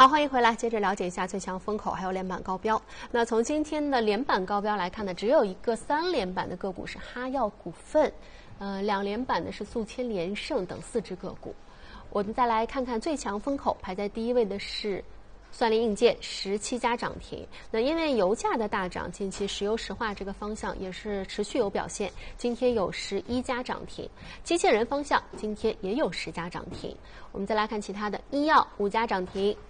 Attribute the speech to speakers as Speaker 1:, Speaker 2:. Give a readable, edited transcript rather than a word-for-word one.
Speaker 1: 好，欢迎回来，接着了解一下最强风口还有连板高标。那从今天的连板高标来看呢，只有一个3连板的个股是哈药股份，2连板的是宿迁连胜等4只个股。我们再来看看最强风口，排在第一位的是算力硬件17家涨停。那因为油价的大涨，近期石油石化这个方向也是持续有表现，今天有11家涨停。机械人方向今天也有10家涨停。我们再来看其他的，医药5家涨停。